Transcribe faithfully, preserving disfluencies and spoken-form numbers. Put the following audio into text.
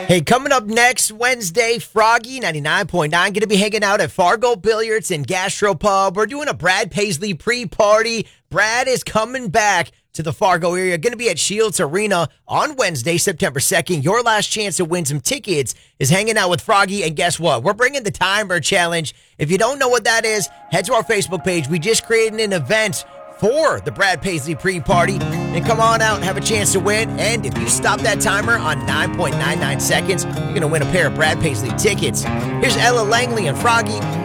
Hey, coming up next Wednesday, Froggy ninety-nine point nine going to be hanging out at Fargo Billiards and Gastropub. We're doing a Brad Paisley pre-party. Brad is coming back to the Fargo area. Going to be at Shields Arena on Wednesday, September second. Your last chance to win some tickets is hanging out with Froggy. And guess what? We're bringing the Timer Challenge. If you don't know what that is, head to our Facebook page. We just created an event for the Brad Paisley pre-party, and come on out and have a chance to win. And if you stop that timer on nine point nine nine seconds, you're going to win a pair of Brad Paisley tickets. Here's Ella Langley and Froggy